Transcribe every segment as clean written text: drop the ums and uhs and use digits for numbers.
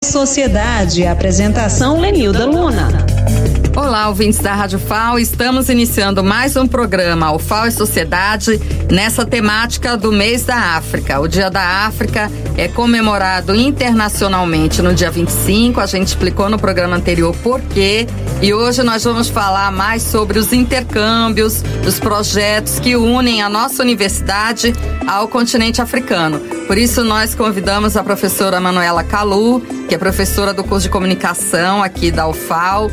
Sociedade. Apresentação Lenilda Luna. Olá, ouvintes da Rádio FAO, estamos iniciando mais um programa, o FAO e Sociedade, nessa temática do mês da África. O Dia da África é comemorado internacionalmente no dia 25, a gente explicou no programa anterior por quê, e hoje nós vamos falar mais sobre os intercâmbios, os projetos que unem a nossa universidade ao continente africano. Por isso nós convidamos a professora Manuela Kalu, que é professora do curso de comunicação aqui da UFAO,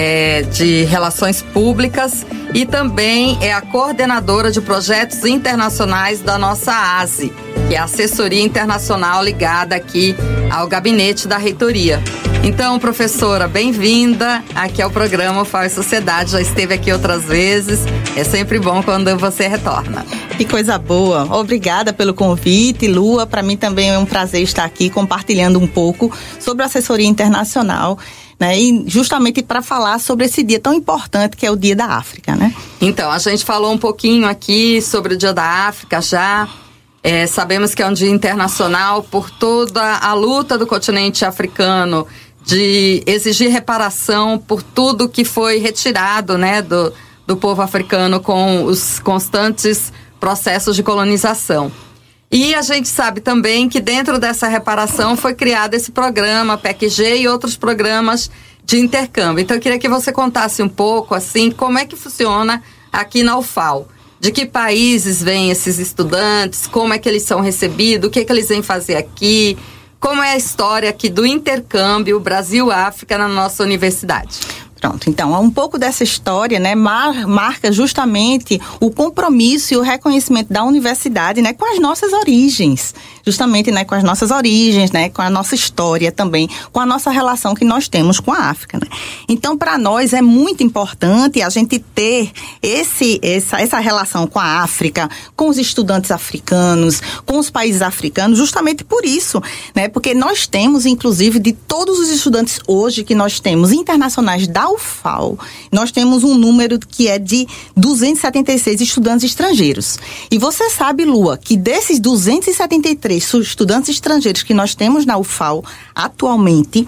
de Relações Públicas, e também é a coordenadora de projetos internacionais da nossa ASE, que é a assessoria internacional ligada aqui ao gabinete da reitoria. Então, professora, bem-vinda aqui ao programa FAO e Sociedade, já esteve aqui outras vezes, é sempre bom quando você retorna. Que coisa boa, obrigada pelo convite, Lua, para mim também é um prazer estar aqui compartilhando um pouco sobre a assessoria internacional, né, e justamente para falar sobre esse dia tão importante que é o Dia da África, né? Então, a gente falou um pouquinho aqui sobre o Dia da África já. Sabemos que é um dia internacional por toda a luta do continente africano de exigir reparação por tudo que foi retirado, né, do povo africano com os constantes processos de colonização. E a gente sabe também que dentro dessa reparação foi criado esse programa PEC-G e outros programas de intercâmbio. Então eu queria que você contasse um pouco, assim, como é que funciona aqui na UFAO. De que países vêm esses estudantes, como é que eles são recebidos, o que é que eles vêm fazer aqui, como é a história aqui do intercâmbio Brasil-África na nossa universidade. Pronto, então, um pouco dessa história, né, marca justamente o compromisso e o reconhecimento da universidade, né, com as nossas origens, justamente, né, com as nossas origens, né, com a nossa história também, com a nossa relação que nós temos com a África, né. Então, para nós é muito importante a gente ter essa relação com a África, com os estudantes africanos, com os países africanos, justamente por isso, né, porque nós temos, inclusive, de todos os estudantes hoje que nós temos internacionais da UFAO, nós temos um número que é de 276 estudantes estrangeiros. E você sabe, Lua, que desses 273 estudantes estrangeiros que nós temos na UFAO atualmente,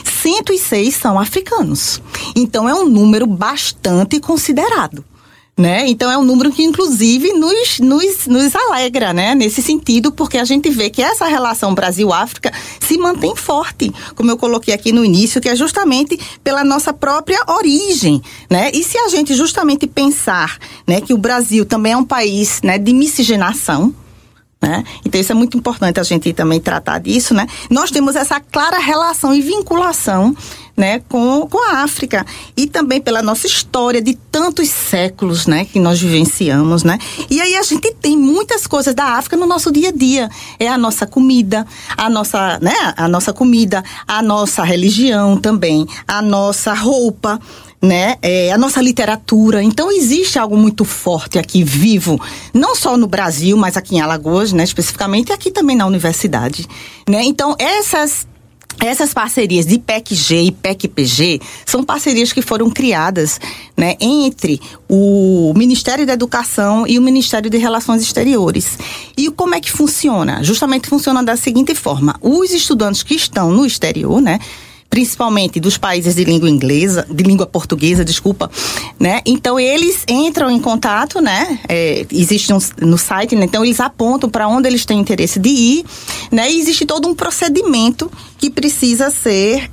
106 são africanos. Então é um número bastante considerado, né? Então é um número que inclusive nos alegra, né? Nesse sentido, porque a gente vê que essa relação Brasil-África se mantém forte, como eu coloquei aqui no início, que é justamente pela nossa própria origem, né? E se a gente justamente pensar, né, que o Brasil também é um país, né, de miscigenação, né? Então isso é muito importante a gente também tratar disso, né? Nós temos essa clara relação e vinculação, né, com a África, e também pela nossa história de tantos séculos, né, que nós vivenciamos, né? E aí a gente tem muitas coisas da África no nosso dia a dia. É a nossa comida, a nossa comida, a nossa religião também, a nossa roupa, né? A nossa literatura. Então existe algo muito forte aqui, vivo, não só no Brasil, mas aqui em Alagoas, né, especificamente, e aqui também na universidade, né? Então essas parcerias de PEC-G e PEC-PG são parcerias que foram criadas, né, entre o Ministério da Educação e o Ministério de Relações Exteriores. E como é que funciona? Justamente funciona da seguinte forma: os estudantes que estão no exterior, né, principalmente dos países de língua portuguesa, né? Então eles entram em contato, né? Existe no site, né? Então eles apontam para onde eles têm interesse de ir, né? E existe todo um procedimento que precisa ser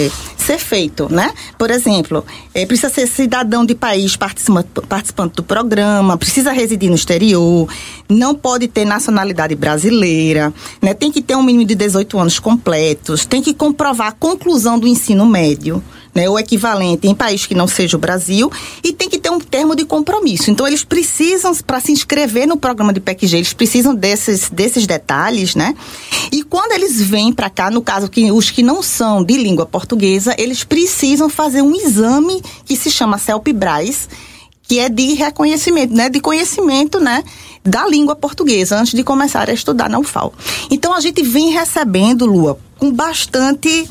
feito, né? Por exemplo, precisa ser cidadão de país participante do programa, precisa residir no exterior, não pode ter nacionalidade brasileira, né? Tem que ter um mínimo de 18 anos completos, tem que comprovar a conclusão do ensino médio, né, o equivalente em país que não seja o Brasil, e tem que ter um termo de compromisso. Então, eles precisam, para se inscrever no programa de PEC-G, eles precisam desses detalhes, né? E quando eles vêm para cá, no caso, os que não são de língua portuguesa, eles precisam fazer um exame que se chama CELP-BRAS, que é de reconhecimento, né, de conhecimento, né, da língua portuguesa, antes de começar a estudar na UFAO. Então, a gente vem recebendo, Lua, com bastante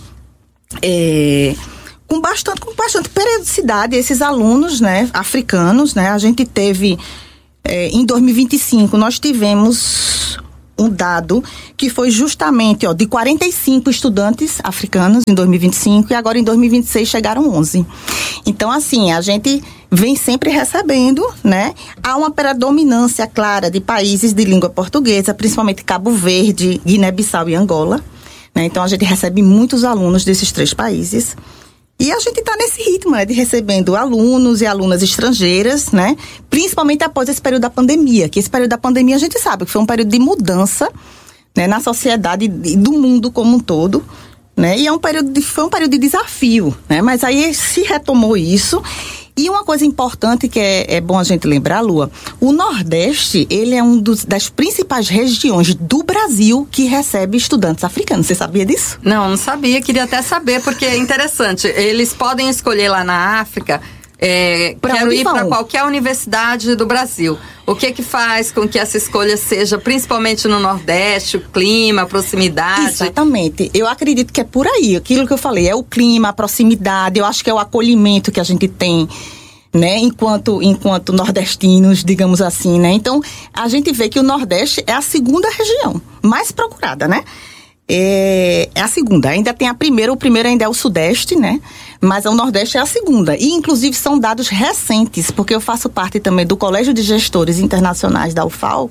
periodicidade esses alunos, né, africanos, né? A gente teve, em 2025, nós tivemos um dado que foi justamente de 45 estudantes africanos em 2025 e agora em 2026 chegaram 11. Então, assim, a gente vem sempre recebendo, né? Há uma predominância clara de países de língua portuguesa, principalmente Cabo Verde, Guiné-Bissau e Angola, né? Então, a gente recebe muitos alunos desses 3 países. E a gente está nesse ritmo, né, de recebendo alunos e alunas estrangeiras, né, principalmente após esse período da pandemia, que esse período da pandemia a gente sabe que foi um período de mudança, né, na sociedade e do mundo como um todo, né, e foi um período de desafio, né, mas aí se retomou isso. E uma coisa importante que é bom a gente lembrar, Lua, o Nordeste, ele é das principais regiões do Brasil que recebe estudantes africanos. Você sabia disso? Não sabia, queria até saber, porque é interessante. Eles podem escolher lá na África, quero ir para qualquer universidade do Brasil. O que faz com que essa escolha seja, principalmente no Nordeste, o clima, a proximidade? Exatamente. Eu acredito que é por aí. Aquilo que eu falei, é o clima, a proximidade, eu acho que é o acolhimento que a gente tem, né, enquanto nordestinos, digamos assim, né? Então, a gente vê que o Nordeste é a segunda região mais procurada, né? É a segunda, ainda tem a primeira, o primeiro ainda é o Sudeste, né? Mas o Nordeste é a segunda. E, inclusive, são dados recentes, porque eu faço parte também do Colégio de Gestores Internacionais da UFAL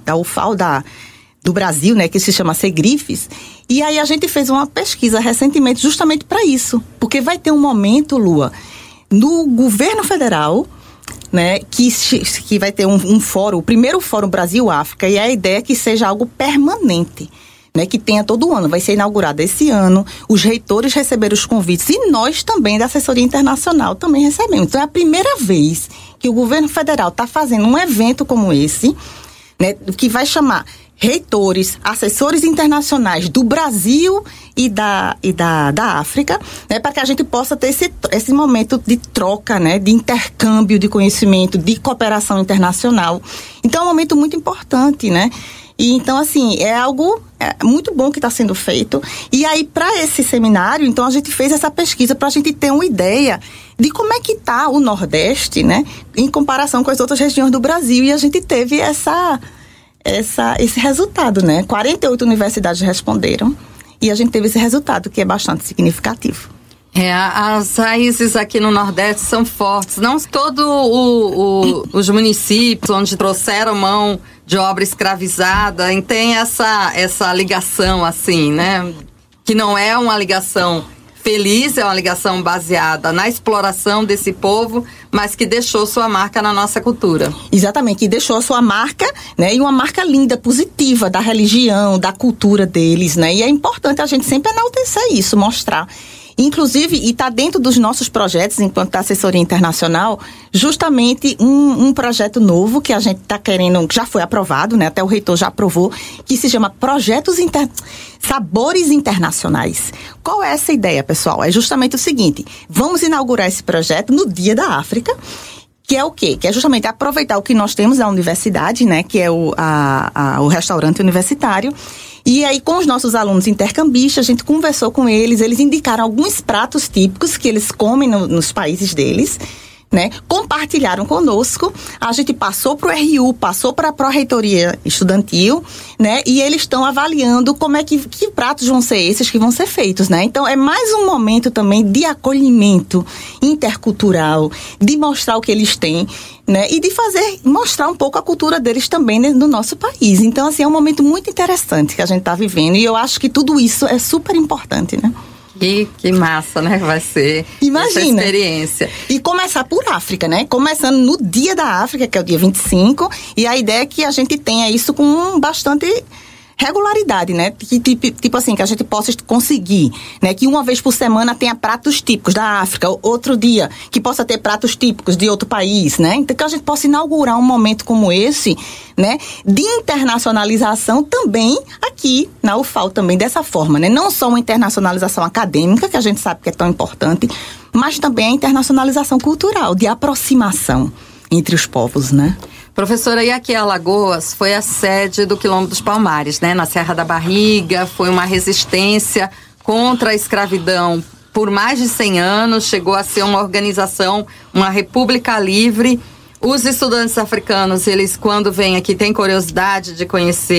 do Brasil, né? Que se chama Segrifes. E aí a gente fez uma pesquisa recentemente justamente para isso. Porque vai ter um momento, Lua, no governo federal, né? Que vai ter um fórum, o primeiro Fórum Brasil-África, e a ideia é que seja algo permanente, né, que tenha todo ano, vai ser inaugurado esse ano, os reitores receberam os convites e nós também da assessoria internacional também recebemos. Então é a primeira vez que o governo federal está fazendo um evento como esse, né, que vai chamar reitores, assessores internacionais do Brasil e da África, né, para que a gente possa ter esse momento de troca, né, de intercâmbio de conhecimento, de cooperação internacional. Então é um momento muito importante, né? E então, assim, é algo muito bom que está sendo feito. E aí, para esse seminário, então, a gente fez essa pesquisa para a gente ter uma ideia de como é que está o Nordeste, né, em comparação com as outras regiões do Brasil. E a gente teve esse resultado, né? 48 universidades responderam e a gente teve esse resultado, que é bastante significativo. As raízes aqui no Nordeste são fortes. Não todos os municípios onde trouxeram mão de obra escravizada tem essa ligação, assim, né? Que não é uma ligação feliz, é uma ligação baseada na exploração desse povo, mas que deixou sua marca na nossa cultura. Exatamente, que deixou a sua marca, né? E uma marca linda, positiva da religião, da cultura deles, né? E é importante a gente sempre enaltecer isso, mostrar. Inclusive, e está dentro dos nossos projetos, enquanto assessoria internacional, justamente um projeto novo que a gente está querendo, que já foi aprovado, né? Até o reitor já aprovou, que se chama Sabores Internacionais. Qual é essa ideia, pessoal? É justamente o seguinte: vamos inaugurar esse projeto no Dia da África, que é o quê? Que é justamente aproveitar o que nós temos na universidade, né? Que é o restaurante universitário. E aí, com os nossos alunos intercambistas, a gente conversou com eles indicaram alguns pratos típicos que eles comem nos países deles, né? Compartilharam conosco, a gente passou para o RU, passou para a Pró-Reitoria Estudantil, né? E eles estão avaliando como é que pratos vão ser esses que vão ser feitos, né? Então, é mais um momento também de acolhimento intercultural, de mostrar o que eles têm, né? E de mostrar um pouco a cultura deles também, né, no nosso país. Então, assim, é um momento muito interessante que a gente está vivendo e eu acho que tudo isso é super importante, né? Que massa, né? Vai ser. Imagina, essa experiência. E começar por África, né? Começando no Dia da África, que é o dia 25. E a ideia é que a gente tenha isso com bastante regularidade, né? Tipo assim, que a gente possa conseguir, né? Que uma vez por semana tenha pratos típicos da África, outro dia que possa ter pratos típicos de outro país, né? Então que a gente possa inaugurar um momento como esse, né? De internacionalização também aqui na UFAL também dessa forma, né? Não só uma internacionalização acadêmica, que a gente sabe que é tão importante, mas também a internacionalização cultural, de aproximação entre os povos, né? Professora, e aqui Alagoas foi a sede do Quilombo dos Palmares, né? Na Serra da Barriga, foi uma resistência contra a escravidão por mais de 100 anos, chegou a ser uma organização, uma república livre. Os estudantes africanos, eles quando vêm aqui têm curiosidade de conhecer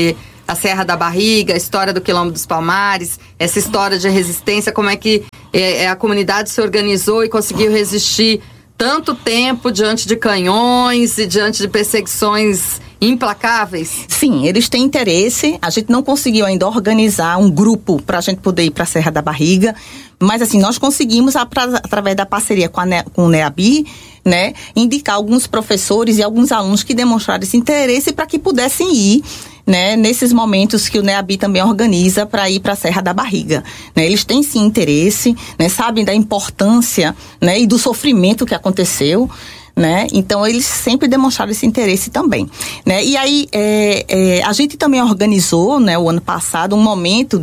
a Serra da Barriga, a história do Quilombo dos Palmares, essa história de resistência, como é que a comunidade se organizou e conseguiu resistir tanto tempo diante de canhões e diante de perseguições implacáveis? Sim, eles têm interesse. A gente não conseguiu ainda organizar um grupo para a gente poder ir para a Serra da Barriga, mas assim, nós conseguimos, através da parceria com o NEABI, né, indicar alguns professores e alguns alunos que demonstraram esse interesse para que pudessem ir, né, nesses momentos que o NEABI também organiza para ir para a Serra da Barriga, né? Eles têm sim interesse, né, sabem da importância, né, e do sofrimento que aconteceu, né? Então eles sempre demonstraram esse interesse também, né? E aí a gente também organizou, né, o ano passado, um momento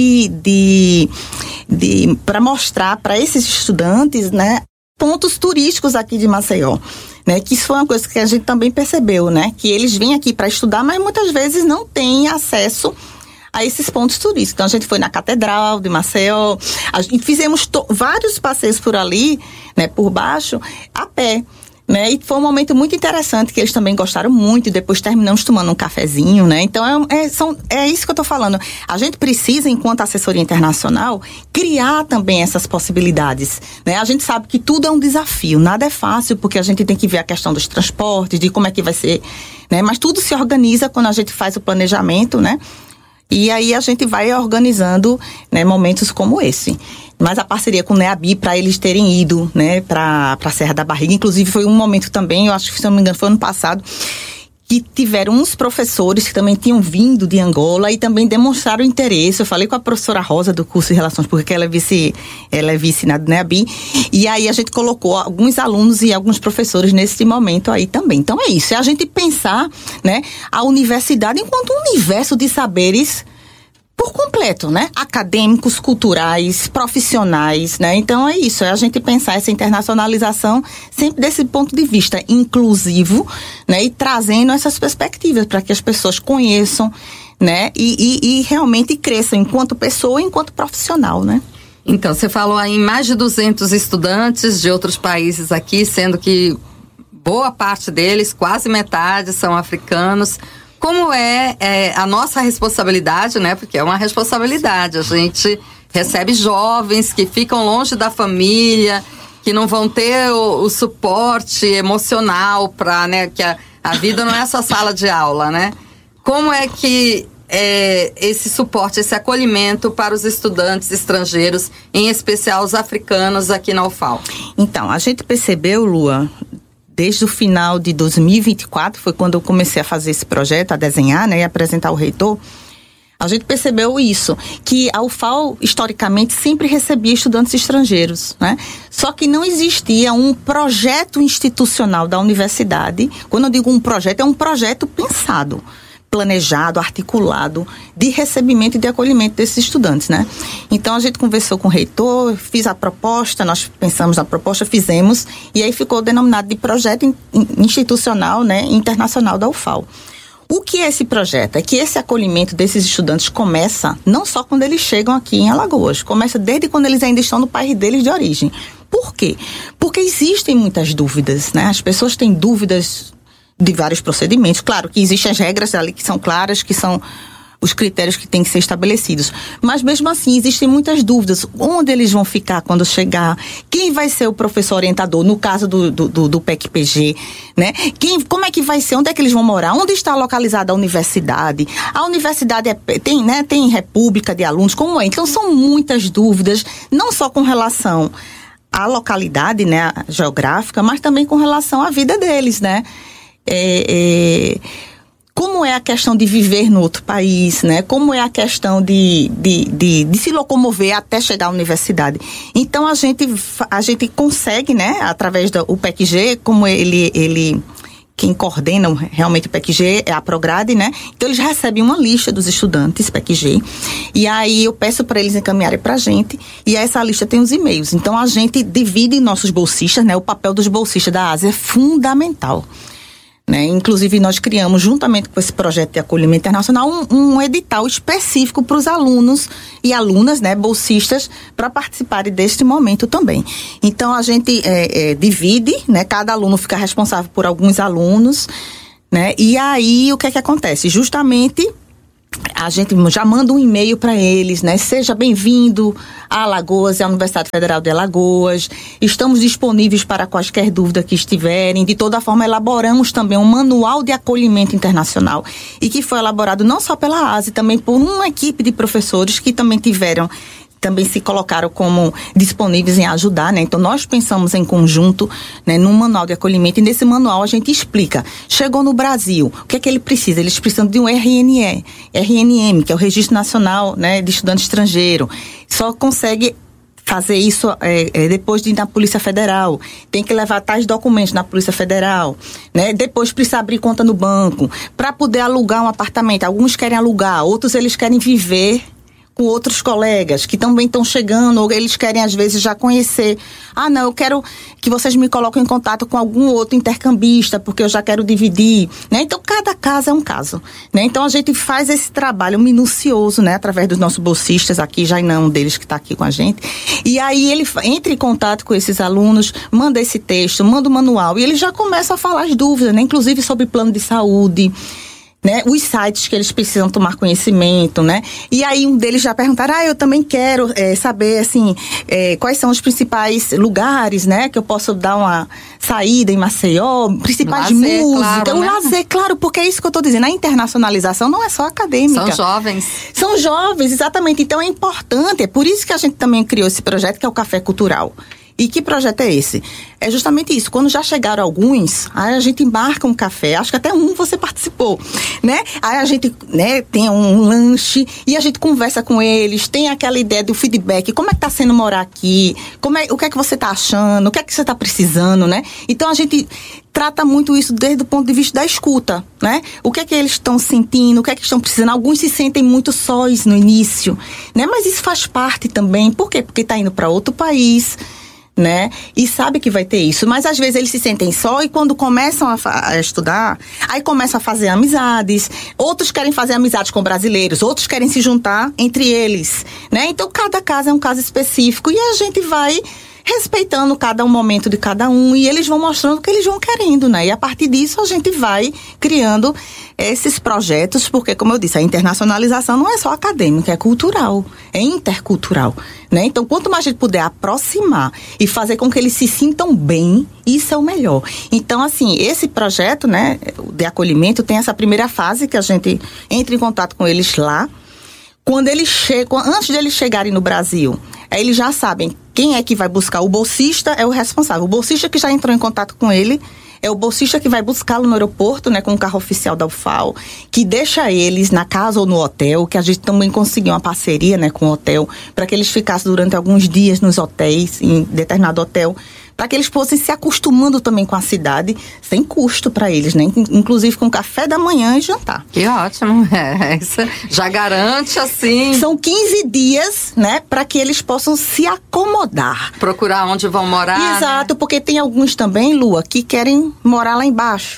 para mostrar para esses estudantes, né, pontos turísticos aqui de Maceió, né? Que isso foi uma coisa que a gente também percebeu, né? Que eles vêm aqui para estudar, mas muitas vezes não têm acesso a esses pontos turísticos. Então a gente foi na Catedral de Maceió, fizemos vários passeios por ali, né, por baixo, a pé, né? E foi um momento muito interessante, que eles também gostaram muito, e depois terminamos tomando um cafezinho, né? Então é isso que eu estou falando. A gente precisa, enquanto assessoria internacional, criar também essas possibilidades, né? A gente sabe que tudo é um desafio, nada é fácil, porque a gente tem que ver a questão dos transportes, de como é que vai ser, né? Mas tudo se organiza quando a gente faz o planejamento, né? E aí a gente vai organizando, né, momentos como esse. Mas a parceria com o NEABI, para eles terem ido, né, para a Serra da Barriga, inclusive foi um momento também, eu acho que, se não me engano, foi ano passado, que tiveram uns professores que também tinham vindo de Angola e também demonstraram interesse. Eu falei com a professora Rosa do curso de Relações Públicas, ela é vice na NEABI, e aí a gente colocou alguns alunos e alguns professores nesse momento aí também. Então é isso, é a gente pensar, né, a universidade enquanto um universo de saberes por completo, né? Acadêmicos, culturais, profissionais, né? Então é isso, é a gente pensar essa internacionalização sempre desse ponto de vista inclusivo, né? E trazendo essas perspectivas para que as pessoas conheçam, né? E realmente cresçam enquanto pessoa e enquanto profissional, né? Então, você falou aí em mais de 200 estudantes de outros países aqui, sendo que boa parte deles, quase metade, são africanos. Como é a nossa responsabilidade, né? Porque é uma responsabilidade. A gente recebe jovens que ficam longe da família, que não vão ter o suporte emocional para, né? Que a vida não é só sala de aula, né? Como é que esse suporte, esse acolhimento para os estudantes estrangeiros, em especial os africanos aqui na UFAL? Então, a gente percebeu, Lua, desde o final de 2024, foi quando eu comecei a fazer esse projeto, a desenhar, né, e apresentar ao reitor, a gente percebeu isso, que a UFAL, historicamente, sempre recebia estudantes estrangeiros, né? Só que não existia um projeto institucional da universidade. Quando eu digo um projeto, é um projeto pensado, planejado, articulado, de recebimento e de acolhimento desses estudantes, né? Então a gente conversou com o reitor, fiz a proposta, nós pensamos na proposta, fizemos, e aí ficou denominado de projeto institucional, né, internacional da UFAL. O que é esse projeto? É que esse acolhimento desses estudantes começa não só quando eles chegam aqui em Alagoas, começa desde quando eles ainda estão no país deles de origem. Por quê? Porque existem muitas dúvidas, né? As pessoas têm dúvidas de vários procedimentos. Claro que existem as regras ali que são claras, que são os critérios que têm que ser estabelecidos. Mas mesmo assim, existem muitas dúvidas. Onde eles vão ficar quando chegar? Quem vai ser o professor orientador? No caso do PEC-PG, né? Como é que vai ser? Onde é que eles vão morar? Onde está localizada a universidade? A universidade tem república de alunos? Como é? Então, são muitas dúvidas, não só com relação à localidade, né, geográfica, mas também com relação à vida deles, né? Como é a questão de viver no outro país, né? Como é a questão de se locomover até chegar à universidade. Então, a gente consegue, né, através do PEC-G, como quem coordena realmente o PEC-G é a Prograde, né? Então, eles recebem uma lista dos estudantes PEC-G, e aí eu peço para eles encaminharem para a gente, e essa lista tem os e-mails. Então, a gente divide nossos bolsistas, né? O papel dos bolsistas da Ásia é fundamental, né? Inclusive, nós criamos, juntamente com esse projeto de acolhimento internacional, um edital específico para os alunos e alunas, né, bolsistas, para participarem deste momento também. Então, a gente divide, né, cada aluno fica responsável por alguns alunos, né, e aí o que é que acontece? Justamente a gente já manda um e-mail para eles, né? Seja bem-vindo a Alagoas, à Universidade Federal de Alagoas. Estamos disponíveis para quaisquer dúvida que estiverem. De toda forma, elaboramos também um manual de acolhimento internacional e que foi elaborado não só pela ASE, também por uma equipe de professores que também se colocaram como disponíveis em ajudar, né? Então, nós pensamos em conjunto, né, num manual de acolhimento, e nesse manual a gente explica. Chegou no Brasil, o que é que ele precisa? Eles precisam de um RNM, que é o Registro Nacional, né, de Estudante Estrangeiro. Só consegue fazer isso depois de ir na Polícia Federal. Tem que levar tais documentos na Polícia Federal, né? Depois precisa abrir conta no banco para poder alugar um apartamento. Alguns querem alugar, outros eles querem viver com outros colegas que também estão chegando, ou eles querem às vezes já conhecer. Ah, não, eu quero que vocês me coloquem em contato com algum outro intercambista, porque eu já quero dividir, né? Então, cada caso é um caso, né? Então, a gente faz esse trabalho minucioso, né? Através dos nossos bolsistas aqui, já não um deles que está aqui com a gente. E aí, ele entra em contato com esses alunos, manda esse texto, manda o manual, e ele já começa a falar as dúvidas, né? Inclusive sobre plano de saúde, né, os sites que eles precisam tomar conhecimento, né? E aí um deles já perguntaram, eu também quero saber, assim, quais são os principais lugares, né, que eu posso dar uma saída em Maceió, principais lazer, músicas, claro, né? O lazer, claro, porque é isso que eu tô dizendo, a internacionalização não é só acadêmica. São jovens. São jovens, exatamente, então é importante, é por isso que a gente também criou esse projeto, que é o Café Cultural. E que projeto é esse? É justamente isso. Quando já chegaram alguns, aí a gente embarca um café. Acho que até você participou, né? Aí a gente, né, tem um lanche e a gente conversa com eles. Tem aquela ideia do feedback. Como é que tá sendo morar aqui? O que é que você tá achando? O que é que você tá precisando, né? Então a gente trata muito isso desde o ponto de vista da escuta, né? O que é que eles estão sentindo? O que é que estão precisando? Alguns se sentem muito sós no início, né? Mas isso faz parte também. Por quê? Porque tá indo para outro país, né? E sabe que vai ter isso, mas às vezes eles se sentem só e quando começam a estudar, aí começam a fazer amizades, outros querem fazer amizades com brasileiros, outros querem se juntar entre eles, né? Então cada caso é um caso específico e a gente vai respeitando cada um momento de cada um e eles vão mostrando o que eles vão querendo, né? E a partir disso a gente vai criando esses projetos, porque como eu disse, a internacionalização não é só acadêmica, é cultural, é intercultural, né? Então quanto mais a gente puder aproximar e fazer com que eles se sintam bem, isso é o melhor. Então assim, esse projeto, né, de acolhimento tem essa primeira fase que a gente entra em contato com eles lá. Quando eles chegam, antes de eles chegarem no Brasil, aí eles já sabem quem é que vai buscar. O bolsista é o responsável. O bolsista que já entrou em contato com ele é o bolsista que vai buscá-lo no aeroporto, né, com o carro oficial da UFAL, que deixa eles na casa ou no hotel, que a gente também conseguiu uma parceria, né, com o hotel, para que eles ficassem durante alguns dias nos hotéis, em determinado hotel, para que eles fossem se acostumando também com a cidade, sem custo para eles, né? Inclusive com café da manhã e jantar. Que ótimo, isso já garante, assim... São 15 dias, né, para que eles possam se acomodar. Procurar onde vão morar. Exato, né? Porque tem alguns também, Lua, que querem morar lá embaixo.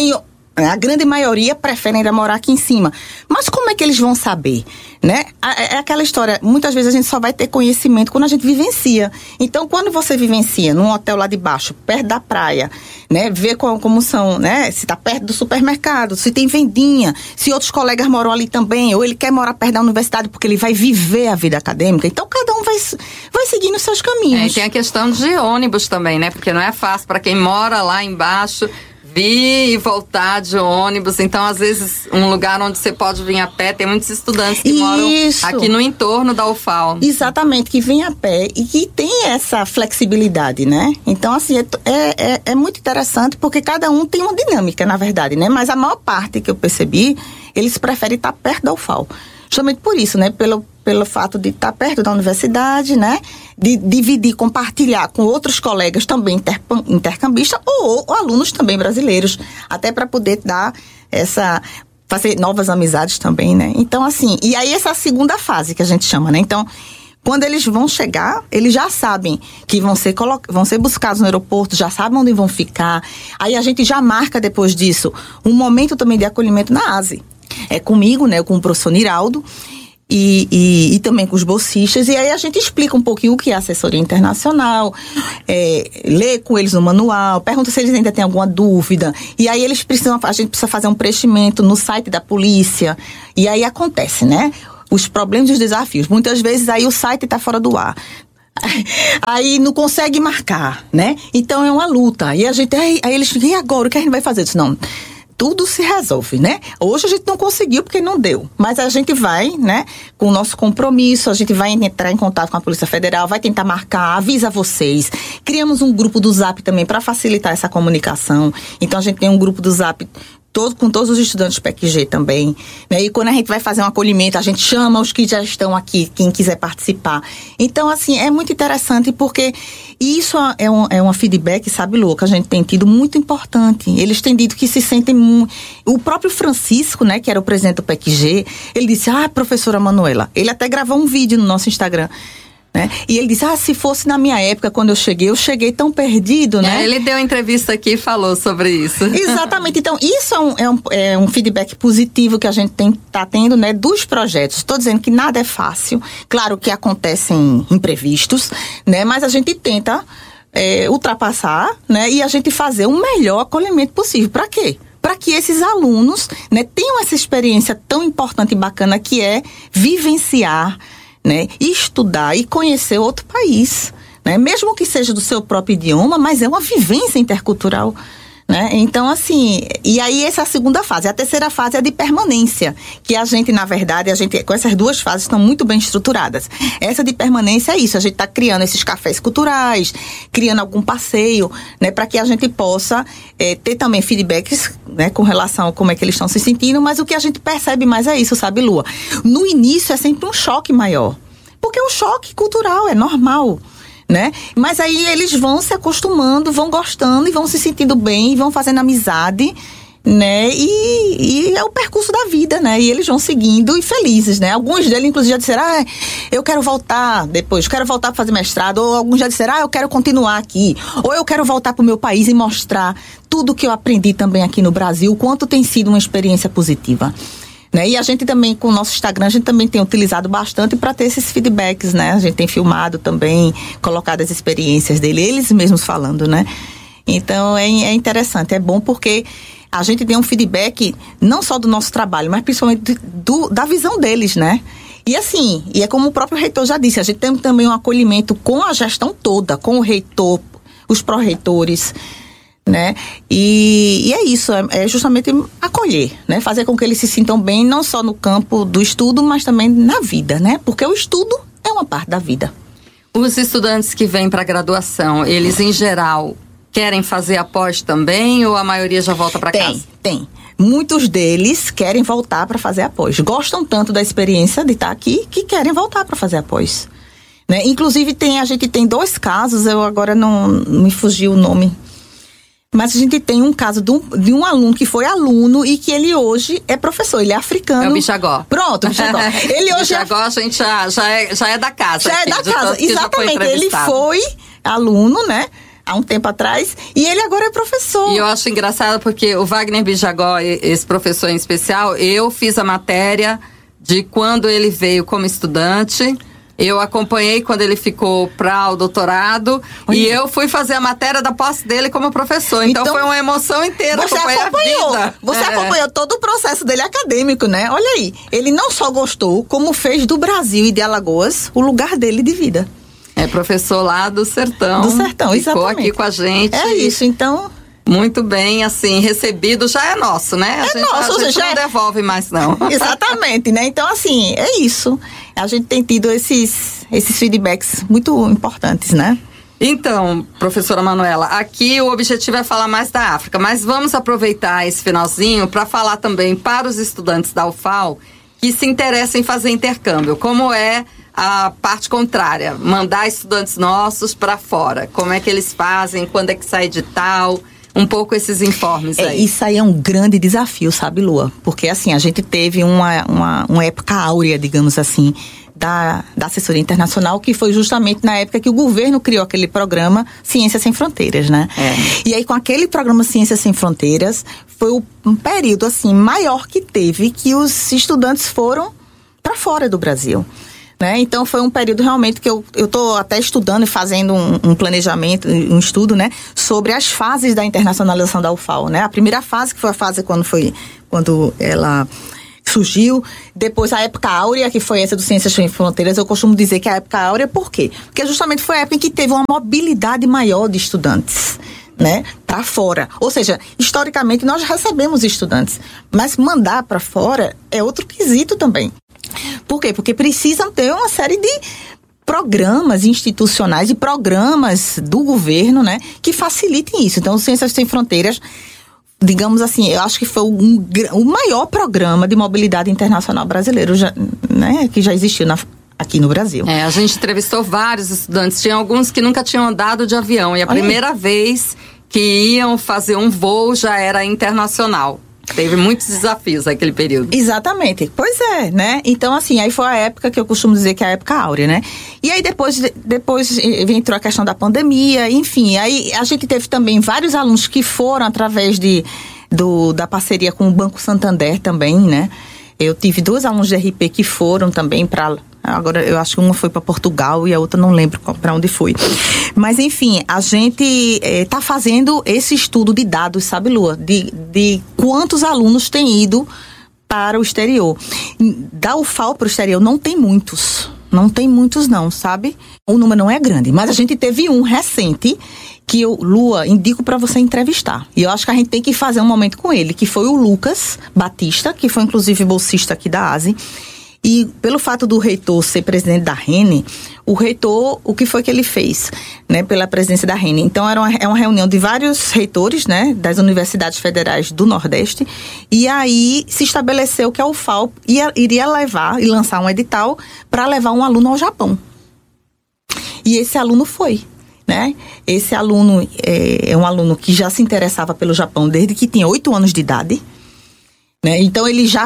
A grande maioria prefere ainda morar aqui em cima. Mas como é que eles vão saber, né? É aquela história, muitas vezes a gente só vai ter conhecimento quando a gente vivencia. Então, quando você vivencia num hotel lá de baixo, perto da praia, né? Vê como são, né? Se tá perto do supermercado, se tem vendinha, se outros colegas moram ali também, ou ele quer morar perto da universidade porque ele vai viver a vida acadêmica. Então, cada um vai seguindo os seus caminhos. E tem a questão de ônibus também, né? Porque não é fácil para quem mora lá embaixo vir e voltar de ônibus. Então, às vezes, um lugar onde você pode vir a pé, tem muitos estudantes que moram aqui no entorno da UFAL. Exatamente, que vem a pé e que tem essa flexibilidade, né? Então, assim, é muito interessante porque cada um tem uma dinâmica, na verdade, né? Mas a maior parte que eu percebi, eles preferem estar perto da UFAL. Justamente por isso, né? Pelo fato de estar perto da universidade, né? De dividir, compartilhar com outros colegas também intercambistas ou alunos também brasileiros, até para poder fazer novas amizades também, né? Então, assim, e aí essa segunda fase que a gente chama, né? Então, quando eles vão chegar, eles já sabem que vão ser buscados no aeroporto, já sabem onde vão ficar. Aí a gente já marca depois disso um momento também de acolhimento na ASE. É comigo, né? Com o professor Niraldo. e também com os bolsistas, e aí a gente explica um pouquinho o que é assessoria internacional, lê com eles no manual, pergunta se eles ainda têm alguma dúvida, e aí a gente precisa fazer um preenchimento no site da polícia, e aí acontece, né? Os problemas e os desafios. Muitas vezes aí o site está fora do ar. Aí não consegue marcar, né? Então é uma luta. E a gente, aí eles ficam, e agora? O que a gente vai fazer? Eu disse, não, tudo se resolve, né? Hoje a gente não conseguiu porque não deu. Mas a gente vai, né? Com o nosso compromisso, a gente vai entrar em contato com a Polícia Federal, vai tentar marcar, avisa vocês. Criamos um grupo do Zap também para facilitar essa comunicação. Então a gente tem um grupo do Zap com todos os estudantes do PEC-G também, né? E quando a gente vai fazer um acolhimento, a gente chama os que já estão aqui, quem quiser participar. Então, assim, é muito interessante porque isso é uma feedback, sabe, Lu, que a gente tem tido muito importante. Eles têm dito que se sentem muito... O próprio Francisco, né, que era o presidente do PEC-G, ele disse, professora Manuela, ele até gravou um vídeo no nosso Instagram, né? E ele diz, se fosse na minha época, quando eu cheguei tão perdido, né? Ele deu uma entrevista aqui e falou sobre isso. Exatamente. Então, isso é um feedback positivo que a gente tá tendo, né, dos projetos. Estou dizendo que nada é fácil. Claro que acontecem imprevistos, né? Mas a gente tenta ultrapassar, né? E a gente fazer o melhor acolhimento possível. Para quê? Para que esses alunos, né, tenham essa experiência tão importante e bacana que é vivenciar, né, estudar e conhecer outro país, né, mesmo que seja do seu próprio idioma, mas é uma vivência intercultural, né? Então, assim, e aí essa é a segunda fase. A terceira fase é de permanência, que a gente, na verdade, com essas duas fases estão muito bem estruturadas. Essa de permanência é isso, a gente está criando esses cafés culturais, criando algum passeio, né, para que a gente possa ter também feedbacks, né, com relação a como é que eles estão se sentindo, mas o que a gente percebe mais é isso, sabe, Lua? No início é sempre um choque maior, porque o choque cultural é normal, né? Mas aí eles vão se acostumando, vão gostando e vão se sentindo bem, vão fazendo amizade, né? E é o percurso da vida, né? E eles vão seguindo e felizes, né? Alguns deles, inclusive, já disseram, eu quero voltar depois, quero voltar para fazer mestrado. Ou alguns já disseram, eu quero continuar aqui. Ou eu quero voltar para o meu país e mostrar tudo que eu aprendi também aqui no Brasil, o quanto tem sido uma experiência positiva. Né? E a gente também, com o nosso Instagram, a gente também tem utilizado bastante para ter esses feedbacks, né? A gente tem filmado também, colocado as experiências dele, eles mesmos falando, né? Então, é interessante, é bom porque a gente tem um feedback não só do nosso trabalho, mas principalmente da visão deles, né? E assim, é como o próprio reitor já disse, a gente tem também um acolhimento com a gestão toda, com o reitor, os pró-reitores, né? E é isso, é justamente acolher, né? Fazer com que eles se sintam bem, não só no campo do estudo, mas também na vida, né? Porque o estudo é uma parte da vida. Os estudantes que vêm para a graduação, eles em geral querem fazer a pós também ou a maioria já volta para casa? Tem. Muitos deles querem voltar para fazer a pós. Gostam tanto da experiência de estar aqui que querem voltar para fazer a pós, né? Inclusive a gente tem 2 casos, eu agora não me fugiu o nome. Mas a gente tem um caso de um aluno que foi aluno e que ele hoje é professor, ele é africano. É o Bichagó. Pronto, o Bichagó. Ele hoje Bichagó, a gente já é da casa. Já aqui, é da casa, exatamente. Ele foi aluno, né, há um tempo atrás, e ele agora é professor. E eu acho engraçado porque o Wagner Bichagó, esse professor em especial, eu fiz a matéria de quando ele veio como estudante. Eu acompanhei quando ele ficou para o doutorado. Olha. E eu fui fazer a matéria da posse dele como professor. Então foi uma emoção inteira. Você acompanhou todo o processo dele acadêmico, né? Olha aí, ele não só gostou, como fez do Brasil e de Alagoas o lugar dele de vida. É professor lá do Sertão. Do Sertão, exatamente. Ficou aqui com a gente. É isso, então... Muito bem, assim, recebido já é nosso, né? A gente não devolve mais, não. Exatamente, né? Então, assim, é isso. A gente tem tido esses feedbacks muito importantes, né? Então, professora Manuela, aqui o objetivo é falar mais da África, mas vamos aproveitar esse finalzinho para falar também para os estudantes da UFAL que se interessam em fazer intercâmbio. Como é a parte contrária? Mandar estudantes nossos para fora. Como é que eles fazem? Quando é que sai edital? Um pouco esses informes aí. Isso aí é um grande desafio, sabe, Lua? Porque, assim, a gente teve uma época áurea, digamos assim, da assessoria internacional, que foi justamente na época que o governo criou aquele programa Ciências Sem Fronteiras, né? E aí, com aquele programa Ciências Sem Fronteiras, foi um período, assim, maior que teve, que os estudantes foram para fora do Brasil. Né? Então, foi um período realmente que eu estou até estudando e fazendo um planejamento, um estudo, né, sobre as fases da internacionalização da UFAL. Né? A primeira fase, que foi a fase quando ela surgiu, depois a época áurea, que foi essa do Ciências Sem Fronteiras. Eu costumo dizer que a época áurea, por quê? Porque justamente foi a época em que teve uma mobilidade maior de estudantes, né, para fora. Ou seja, historicamente nós recebemos estudantes, mas mandar para fora é outro quesito também. Por quê? Porque precisam ter uma série de programas institucionais e programas do governo, né, que facilitem isso. Então, o Ciências Sem Fronteiras, digamos assim, eu acho que foi o maior programa de mobilidade internacional brasileiro, né, que já existiu aqui no Brasil. A gente entrevistou vários estudantes, tinha alguns que nunca tinham andado de avião, e a primeira vez que iam fazer um voo já era internacional. Teve muitos desafios naquele período. Exatamente. Pois é, né? Então, assim, aí foi a época que eu costumo dizer que é a época áurea, né? E aí depois entrou a questão da pandemia, enfim. Aí a gente teve também vários alunos que foram através da parceria com o Banco Santander também, né? Eu tive 2 alunos de RP que foram também para... Agora, eu acho que uma foi para Portugal e a outra não lembro para onde foi. Mas, enfim, a gente está fazendo esse estudo de dados, sabe, Lua? De quantos alunos têm ido para o exterior. Da UFAL para o exterior não tem muitos. Não tem muitos não, sabe? O número não é grande. Mas a gente teve um recente que eu, Lua, indico para você entrevistar. E eu acho que a gente tem que fazer um momento com ele, que foi o Lucas Batista, que foi inclusive bolsista aqui da ASE. E pelo fato do reitor ser presidente da RENE, o reitor, o que foi que ele fez, né, pela presidência da RENE? Então, é uma reunião de vários reitores, né, das universidades federais do Nordeste, e aí se estabeleceu que a UFAL iria levar e lançar um edital para levar um aluno ao Japão. E esse aluno foi, né? Esse aluno é um aluno que já se interessava pelo Japão desde que tinha 8 anos de idade. Né? Então ele já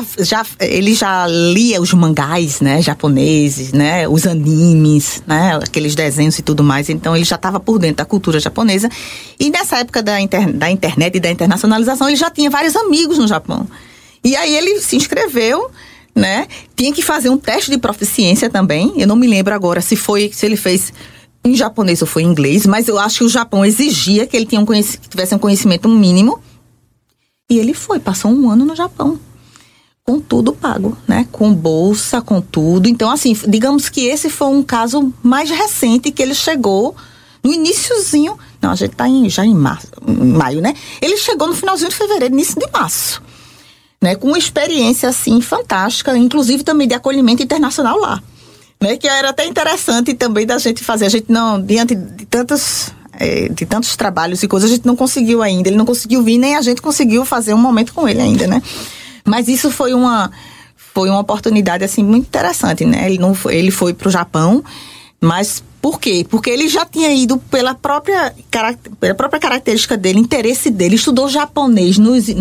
lia os mangás, né, japoneses, né, os animes, né, aqueles desenhos e tudo mais. Então ele já estava por dentro da cultura japonesa. E nessa época da internet e da internacionalização, ele já tinha vários amigos no Japão. E aí ele se inscreveu, né? Tinha que fazer um teste de proficiência também. Eu não me lembro agora se ele fez em japonês ou foi em inglês, mas eu acho que o Japão exigia que ele tivesse um conhecimento mínimo. E ele passou 1 ano no Japão, com tudo pago, né? Com bolsa, com tudo. Então, assim, digamos que esse foi um caso mais recente que ele chegou no iniciozinho. Não, a gente está já em maio, né? Ele chegou no finalzinho de fevereiro, início de março, né? Com uma experiência, assim, fantástica, inclusive também de acolhimento internacional lá, né? Que era até interessante também da gente fazer. A gente não, diante de tantos trabalhos e coisas, a gente não conseguiu ainda. Ele não conseguiu vir, nem a gente conseguiu fazer um momento com ele ainda, né? Mas isso foi uma oportunidade, assim, muito interessante, né? Ele foi pro Japão, mas por quê? Porque ele já tinha ido pela própria característica dele, interesse dele, estudou japonês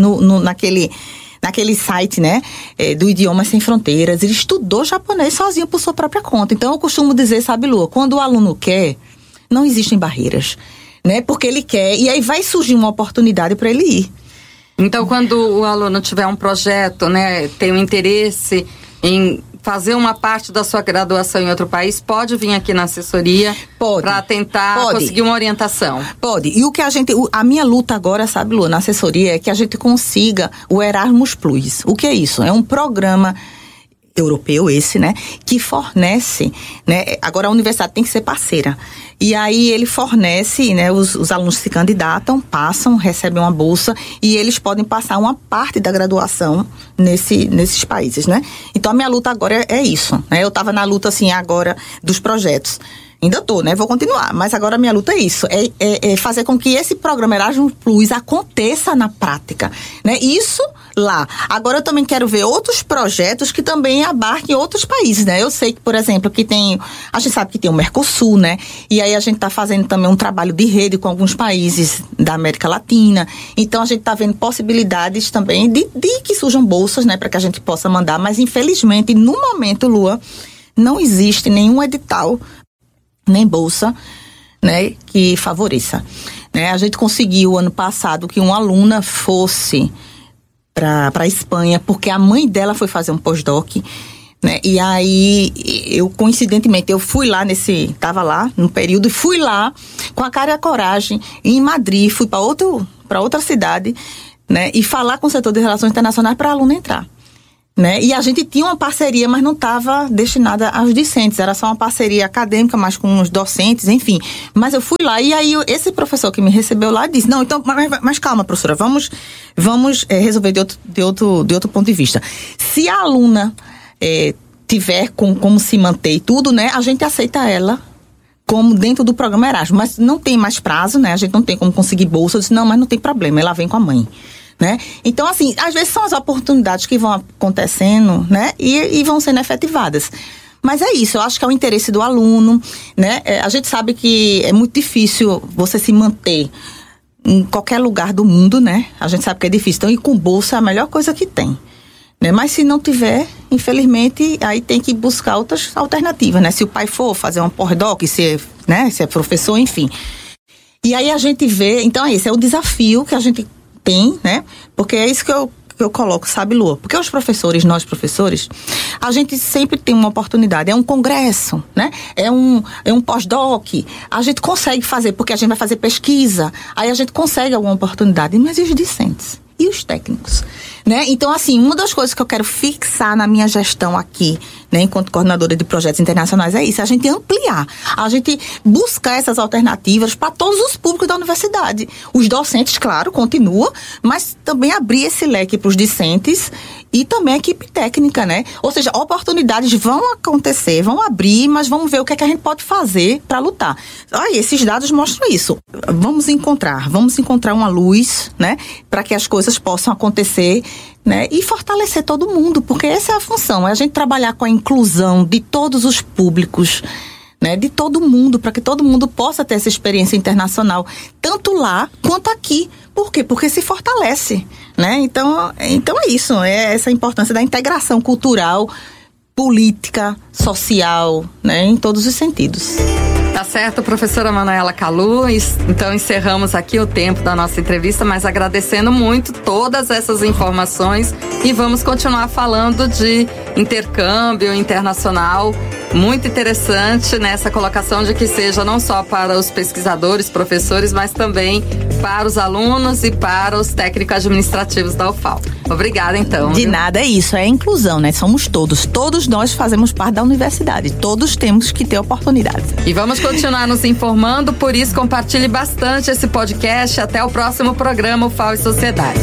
naquele site, né, do Idiomas Sem Fronteiras. Ele estudou japonês sozinho por sua própria conta. Então, eu costumo dizer, sabe, Lua, quando o aluno quer, não existem barreiras, né? Porque ele quer, e aí vai surgir uma oportunidade para ele ir. Então, quando o aluno tiver um projeto, né, tem um interesse em fazer uma parte da sua graduação em outro país, pode vir aqui na assessoria para tentar conseguir uma orientação? Pode. E a minha luta agora, sabe, Lu, na assessoria, é que a gente consiga o Erasmus Plus. O que é isso? É um programa europeu esse, né, que fornece, né, agora a universidade tem que ser parceira, e aí ele fornece, né, os alunos se candidatam, passam, recebem uma bolsa, e eles podem passar uma parte da graduação nesses países, né. Então a minha luta agora é isso, né, eu estava na luta, assim, agora dos projetos. Ainda estou, né? Vou continuar. Mas agora a minha luta é isso. É fazer com que esse programa Erasmus Plus aconteça na prática, né? Isso lá. Agora eu também quero ver outros projetos que também abarquem outros países, né? Eu sei que, por exemplo, a gente sabe que tem o Mercosul, né? E aí a gente está fazendo também um trabalho de rede com alguns países da América Latina. Então a gente está vendo possibilidades também de que surjam bolsas, né? Para que a gente possa mandar. Mas infelizmente, no momento, Lua, não existe nenhum edital nem bolsa, né, que favoreça, né? A gente conseguiu ano passado que uma aluna fosse para a Espanha, porque a mãe dela foi fazer um pós-doc, né? E aí, coincidentemente, eu fui lá estava lá no período, e fui lá com a cara e a coragem, em Madrid, fui para outra cidade, né? E falar com o setor de relações internacionais para a aluna entrar. Né? E a gente tinha uma parceria, mas não estava destinada aos discentes, era só uma parceria acadêmica, mas com os docentes, enfim. Mas eu fui lá, e aí esse professor que me recebeu lá disse, não, então, mas calma, professora, vamos resolver de outro ponto de vista. Se a aluna tiver como se manter e tudo, né, a gente aceita ela como dentro do programa Erasmus, mas não tem mais prazo, né, a gente não tem como conseguir bolsa. Eu disse, não, mas não tem problema, ela vem com a mãe. Né? Então, assim, às vezes são as oportunidades que vão acontecendo, né? E vão sendo efetivadas. Mas é isso, eu acho que é o interesse do aluno, né? A gente sabe que é muito difícil você se manter em qualquer lugar do mundo, né? A gente sabe que é difícil. Então, ir com bolsa é a melhor coisa que tem. Né? Mas se não tiver, infelizmente, aí tem que buscar outras alternativas, né? Se o pai for fazer uma pós-doc, se é professor, enfim. E aí a gente vê, então esse é o desafio que a gente tem, né? Porque é isso que eu coloco, sabe, Lua? Porque nós professores, a gente sempre tem uma oportunidade. É um congresso, né? É um pós-doc. A gente consegue fazer, porque a gente vai fazer pesquisa. Aí a gente consegue alguma oportunidade. Mas e os discentes? E os técnicos? Né? Então, assim, uma das coisas que eu quero fixar na minha gestão aqui, né, enquanto coordenadora de projetos internacionais, é isso, a gente ampliar, a gente buscar essas alternativas para todos os públicos da universidade. Os docentes, claro, continuam, mas também abrir esse leque para os discentes e também a equipe técnica, né? Ou seja, oportunidades vão acontecer, vão abrir, mas vamos ver o que é que a gente pode fazer para lutar. Esses dados mostram isso. Vamos encontrar uma luz, né, para que as coisas possam acontecer, né, e fortalecer todo mundo, porque essa é a função, é a gente trabalhar com a inclusão de todos os públicos, né, de todo mundo, para que todo mundo possa ter essa experiência internacional, tanto lá quanto aqui. Por quê? Porque se fortalece, né? Então é isso, é essa importância da integração cultural, política, social, né, em todos os sentidos. Tá certo, professora Manuela Kalu. Então encerramos aqui o tempo da nossa entrevista, mas agradecendo muito todas essas informações e vamos continuar falando de intercâmbio internacional. Muito interessante nessa colocação de que seja não só para os pesquisadores, professores, mas também para os alunos e para os técnicos administrativos da UFAL. Obrigada, então. De nada, é isso, é a inclusão, né? Somos todos nós fazemos parte da universidade, todos temos que ter oportunidade. E vamos continuar nos informando, por isso compartilhe bastante esse podcast. Até o próximo programa UFAL e Sociedade.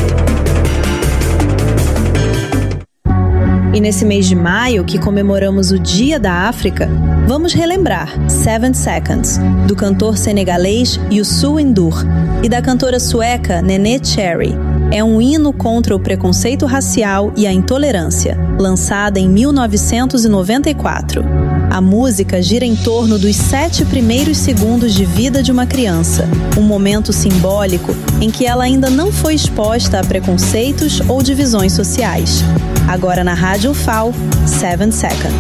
E nesse mês de maio, que comemoramos o Dia da África, vamos relembrar 7 Seconds, do cantor senegalês Youssou N'Dour e da cantora sueca Neneh Cherry. É um hino contra o preconceito racial e a intolerância, lançada em 1994. A música gira em torno dos 7 primeiros segundos de vida de uma criança, um momento simbólico em que ela ainda não foi exposta a preconceitos ou divisões sociais. Agora na Rádio UFAL, 7 Seconds.